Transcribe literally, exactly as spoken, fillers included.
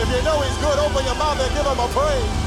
If you know he's good, open your mouth and give him a praise.